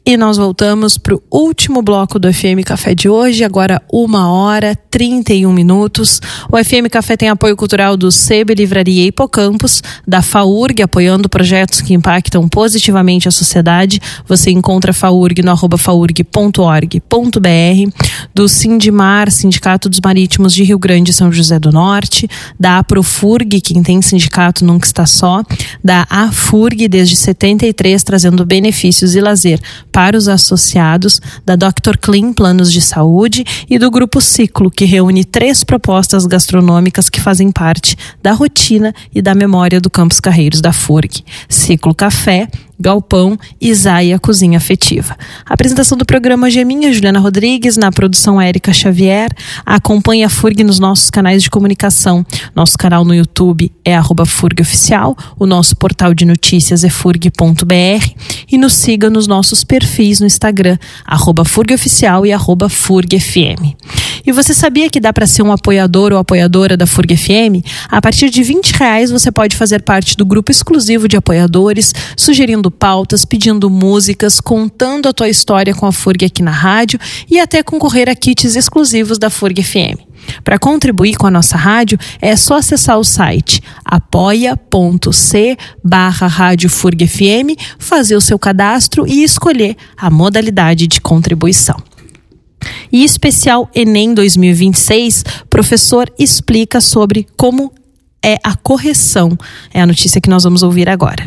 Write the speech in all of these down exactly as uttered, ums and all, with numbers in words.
E nós voltamos para o último bloco do F M Café de hoje, agora uma hora, trinta e um minutos. O F M Café tem apoio cultural do Sebe Livraria Hipocampus, da FAURG, apoiando projetos que impactam positivamente a sociedade. Você encontra a FAURG no arroba faurg ponto org ponto br, do Sindimar, Sindicato dos Marítimos de Rio Grande e São José do Norte, da Aprofurg, quem tem sindicato nunca está só, da AFURG desde setenta e três, trazendo benefícios e lazer para os associados, da doutor Clean Planos de Saúde e do Grupo Ciclo, que reúne três propostas gastronômicas que fazem parte da rotina e da memória do Campus Carreiros da FURG. Ciclo Café, Galpão e Zaia Cozinha Afetiva. A apresentação do programa hoje é minha, Juliana Rodrigues, na produção Érica Xavier. Acompanhe a FURG nos nossos canais de comunicação. Nosso canal no YouTube é arroba FURG Oficial, o nosso portal de notícias é furg ponto br e nos siga nos nossos perfis no Instagram, arroba FURG Oficial e arroba FURG F M. E você sabia que dá para ser um apoiador ou apoiadora da FURG F M? A partir de vinte reais você pode fazer parte do grupo exclusivo de apoiadores, sugerindo pautas, pedindo músicas, contando a tua história com a FURG aqui na rádio e até concorrer a kits exclusivos da FURG F M. Para contribuir com a nossa rádio, é só acessar o site apoia.c barra rádio FURG F M, fazer o seu cadastro e escolher a modalidade de contribuição. E especial Enem dois mil e vinte e seis, professor explica sobre como é a correção. É a notícia que nós vamos ouvir agora.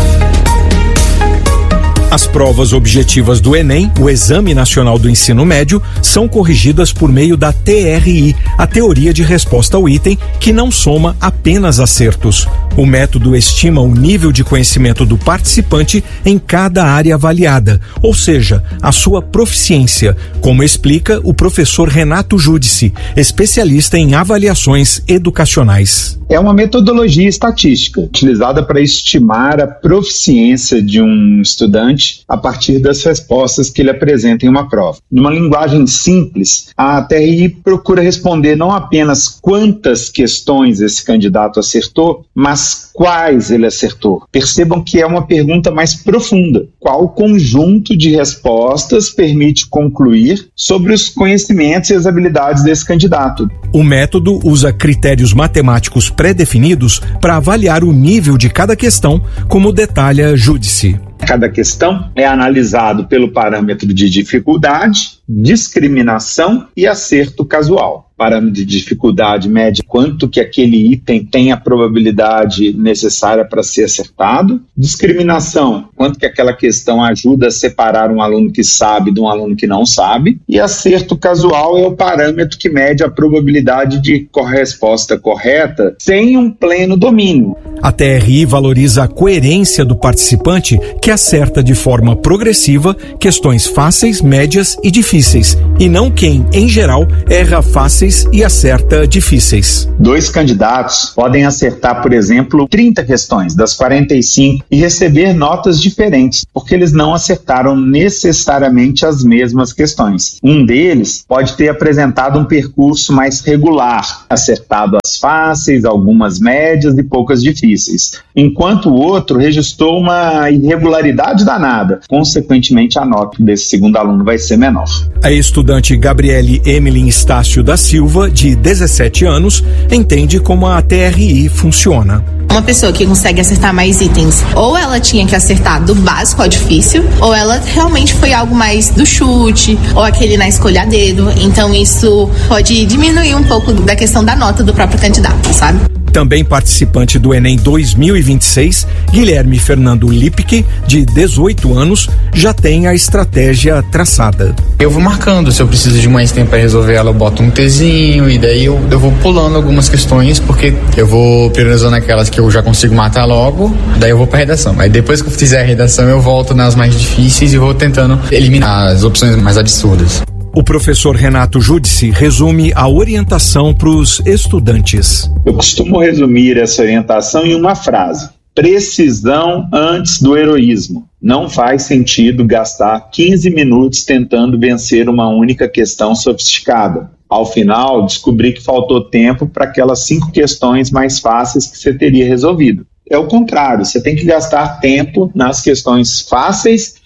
As provas objetivas do Enem, o Exame Nacional do Ensino Médio, são corrigidas por meio da T R I, a teoria de resposta ao item, que não soma apenas acertos. O método estima o nível de conhecimento do participante em cada área avaliada, ou seja, a sua proficiência, como explica o professor Renato Judici, especialista em avaliações educacionais. É uma metodologia estatística utilizada para estimar a proficiência de um estudante a partir das respostas que ele apresenta em uma prova. Numa linguagem simples, a T R I procura responder não apenas quantas questões esse candidato acertou, mas quais ele acertou. Percebam que é uma pergunta mais profunda. Qual conjunto de respostas permite concluir sobre os conhecimentos e as habilidades desse candidato? O método usa critérios matemáticos pré-definidos para avaliar o nível de cada questão, como detalha Judici. Cada questão é analisado pelo parâmetro de dificuldade, discriminação e acerto casual. Parâmetro de dificuldade mede quanto que aquele item tem a probabilidade necessária para ser acertado. Discriminação, quanto que aquela questão ajuda a separar um aluno que sabe de um aluno que não sabe. E acerto casual é o parâmetro que mede a probabilidade de resposta correta sem um pleno domínio. A T R I valoriza a coerência do participante, que acerta de forma progressiva questões fáceis, médias e difíceis, e não quem, em geral, erra fáceis e acerta difíceis. Dois candidatos podem acertar, por exemplo, trinta questões das quarenta e cinco e receber notas diferentes, porque eles não acertaram necessariamente as mesmas questões. Um deles pode ter apresentado um percurso mais regular, acertado as fáceis, algumas médias e poucas difíceis, enquanto o outro registrou uma irregularidade danada. Consequentemente, a nota desse segundo aluno vai ser menor. A estudante Gabriele Emily Estácio da Silva, de dezessete anos, entende como a T R I funciona. Uma pessoa que consegue acertar mais itens, ou ela tinha que acertar do básico ao difícil, ou ela realmente foi algo mais do chute, ou aquele na escolha a dedo. Então isso pode diminuir um pouco da questão da nota do próprio candidato, sabe? Também participante do Enem dois mil e vinte e seis, Guilherme Fernando Lipke, de dezoito anos, já tem a estratégia traçada. Eu vou marcando, se eu preciso de mais tempo para resolver ela, eu boto um Tzinho e daí eu, eu vou pulando algumas questões, porque eu vou priorizando aquelas que eu já consigo matar logo, daí eu vou para redação. Aí depois que eu fizer a redação, eu volto nas mais difíceis e vou tentando eliminar as opções mais absurdas. O professor Renato Judici resume a orientação para os estudantes. Eu costumo resumir essa orientação em uma frase: precisão antes do heroísmo. Não faz sentido gastar quinze minutos tentando vencer uma única questão sofisticada. Ao final, descobri que faltou tempo para aquelas cinco questões mais fáceis que você teria resolvido. É o contrário, você tem que gastar tempo nas questões fáceis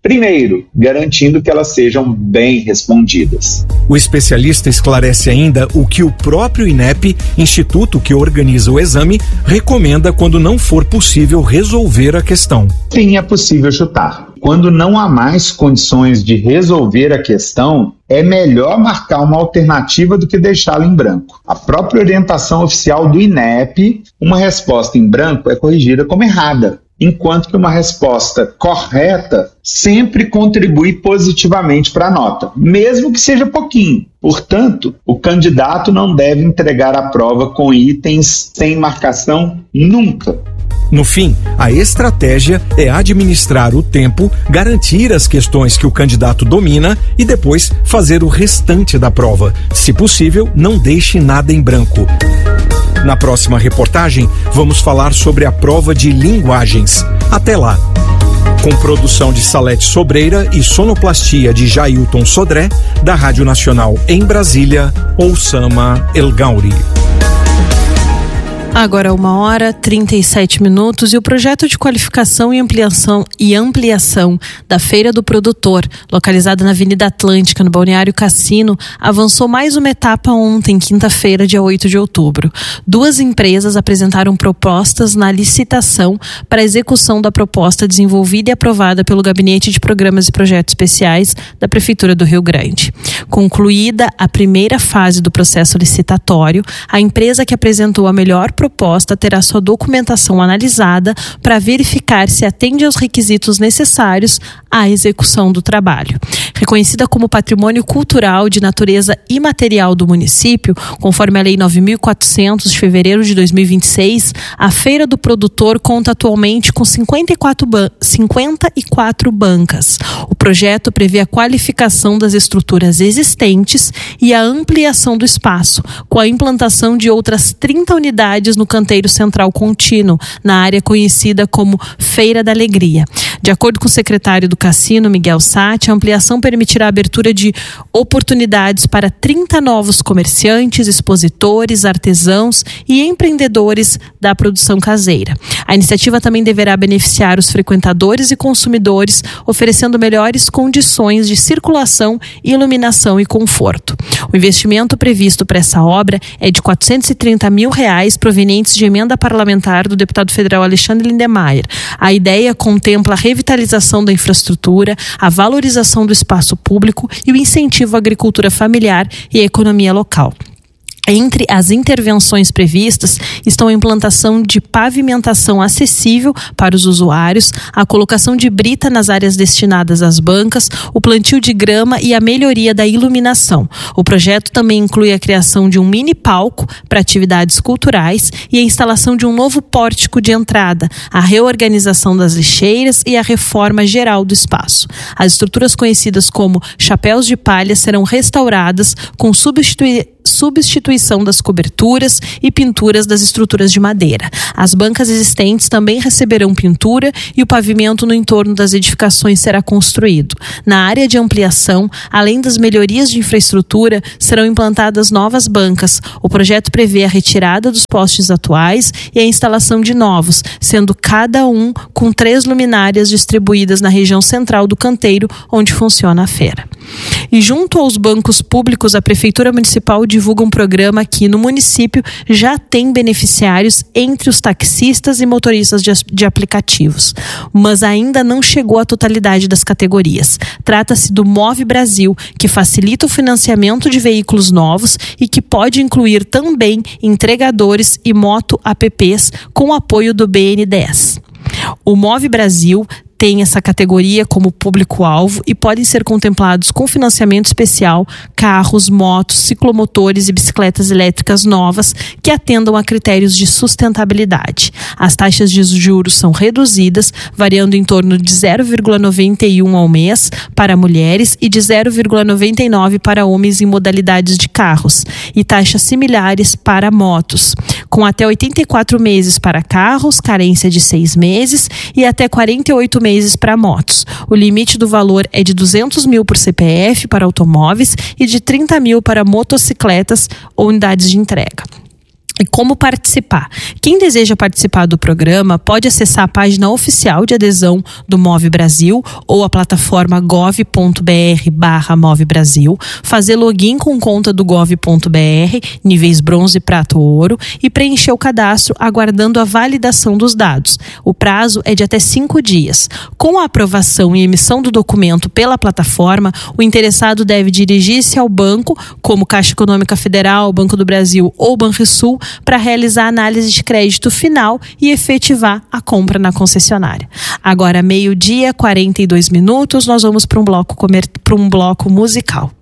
Primeiro, garantindo que elas sejam bem respondidas. O especialista esclarece ainda o que o próprio INEP, instituto que organiza o exame, recomenda quando não for possível resolver a questão. Sim, é possível chutar. Quando não há mais condições de resolver a questão, é melhor marcar uma alternativa do que deixá-la em branco. A própria orientação oficial do INEP, uma resposta em branco é corrigida como errada, enquanto que uma resposta correta sempre contribui positivamente para a nota, mesmo que seja pouquinho. Portanto, o candidato não deve entregar a prova com itens sem marcação nunca. No fim, a estratégia é administrar o tempo, garantir as questões que o candidato domina e depois fazer o restante da prova. Se possível, não deixe nada em branco. Na próxima reportagem, vamos falar sobre a prova de linguagens. Até lá! Com produção de Salete Sobreira e sonoplastia de Jailton Sodré, da Rádio Nacional em Brasília, Oussama El Gauri. Agora uma hora, trinta e sete minutos, e o projeto de qualificação e ampliação, e ampliação da Feira do Produtor, localizada na Avenida Atlântica, no Balneário Cassino, avançou mais uma etapa ontem, quinta-feira, dia oito de outubro. Duas empresas apresentaram propostas na licitação para a execução da proposta desenvolvida e aprovada pelo Gabinete de Programas e Projetos Especiais da Prefeitura do Rio Grande. Concluída a primeira fase do processo licitatório, a empresa que apresentou a melhor proposta terá sua documentação analisada para verificar se atende aos requisitos necessários à execução do trabalho. Reconhecida como patrimônio cultural de natureza imaterial do município, conforme a Lei nove mil e quatrocentos de fevereiro de dois mil e vinte e seis, a Feira do Produtor conta atualmente com cinquenta e quatro, ban- cinquenta e quatro bancas. O projeto prevê a qualificação das estruturas existentes e a ampliação do espaço, com a implantação de outras trinta unidades no canteiro central contínuo, na área conhecida como Feira da Alegria. De acordo com o secretário do Cassino, Miguel Satti, a ampliação permitirá a abertura de oportunidades para trinta novos comerciantes, expositores, artesãos e empreendedores da produção caseira. A iniciativa também deverá beneficiar os frequentadores e consumidores, oferecendo melhores condições de circulação, iluminação e conforto. O investimento previsto para essa obra é de quatrocentos e trinta mil reais, provenientes de emenda parlamentar do deputado federal Alexandre Lindemeyer. A ideia contempla a revitalização da infraestrutura, a valorização do espaço público e o incentivo à agricultura familiar e à economia local. Entre as intervenções previstas estão a implantação de pavimentação acessível para os usuários, a colocação de brita nas áreas destinadas às bancas, o plantio de grama e a melhoria da iluminação. O projeto também inclui a criação de um mini palco para atividades culturais e a instalação de um novo pórtico de entrada, a reorganização das lixeiras e a reforma geral do espaço. As estruturas conhecidas como chapéus de palha serão restauradas com substitui substituição das coberturas e pinturas das estruturas de madeira. As bancas existentes também receberão pintura e o pavimento no entorno das edificações será construído. Na área de ampliação, além das melhorias de infraestrutura, serão implantadas novas bancas. O projeto prevê a retirada dos postes atuais e a instalação de novos, sendo cada um com três luminárias distribuídas na região central do canteiro, onde funciona a feira. E junto aos bancos públicos, a Prefeitura Municipal divulga um programa que no município já tem beneficiários entre os taxistas e motoristas de, de aplicativos, mas ainda não chegou à totalidade das categorias. Trata-se do Move Brasil, que facilita o financiamento de veículos novos e que pode incluir também entregadores e moto-apps com apoio do B N D E S. O Move Brasil tem essa categoria como público-alvo e podem ser contemplados com financiamento especial carros, motos, ciclomotores e bicicletas elétricas novas que atendam a critérios de sustentabilidade. As taxas de juros são reduzidas, variando em torno de zero vírgula noventa e um ao mês para mulheres e de zero vírgula noventa e nove para homens em modalidades de carros, e taxas similares para motos, com até oitenta e quatro meses para carros, carência de seis meses e até quarenta e oito meses para motos. O limite do valor é de duzentos mil por C P F para automóveis e de trinta mil para motocicletas ou unidades de entrega. E como participar? Quem deseja participar do programa pode acessar a página oficial de adesão do Move Brasil ou a plataforma gov.br barra Move Brasil, fazer login com conta do gov.br, níveis bronze, prata ou ouro, e preencher o cadastro aguardando a validação dos dados. O prazo é de até cinco dias. Com a aprovação e emissão do documento pela plataforma, o interessado deve dirigir-se ao banco, como Caixa Econômica Federal, Banco do Brasil ou Banrisul, para realizar a análise de crédito final e efetivar a compra na concessionária. Agora, meio-dia, quarenta e dois minutos, nós vamos para um bloco comer... para um bloco musical.